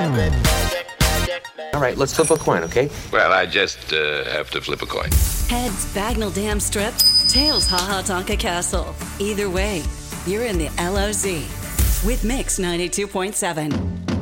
All right, let's flip a coin, okay? Well, I just have to flip a coin. Heads Bagnall Dam Strip, tails Haha Tonka Castle. Either way, you're in the LOZ with Mix 92.7.